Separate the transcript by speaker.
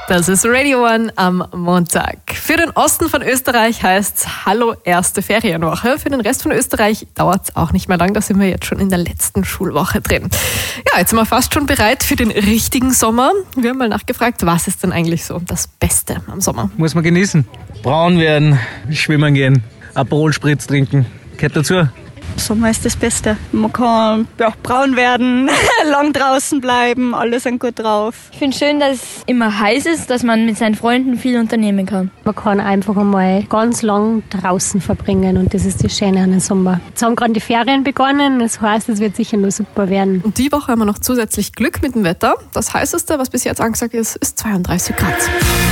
Speaker 1: Das ist Radio One am Montag. Für den Osten von Österreich heißt es Hallo erste Ferienwoche. Für den Rest von Österreich dauert es auch nicht mehr lang. Da sind wir jetzt schon in der letzten Schulwoche drin. Ja, jetzt sind wir fast schon bereit für den richtigen Sommer. Wir haben mal nachgefragt, was ist denn eigentlich so das Beste am Sommer?
Speaker 2: Muss man genießen. Braun werden, schwimmen gehen, Aperol Spritz trinken. Gehört dazu.
Speaker 3: Sommer ist das Beste. Man kann braun werden, lang draußen bleiben, alle sind gut drauf.
Speaker 4: Ich finde schön, dass es immer heiß ist, dass man mit seinen Freunden viel unternehmen kann.
Speaker 5: Man kann einfach einmal ganz lang draußen verbringen und das ist das Schöne an dem Sommer. Jetzt haben gerade die Ferien begonnen, das heißt, es wird sicher nur super werden.
Speaker 1: Und die Woche haben wir noch zusätzlich Glück mit dem Wetter. Das heißeste, was bis jetzt angesagt ist 32 Grad.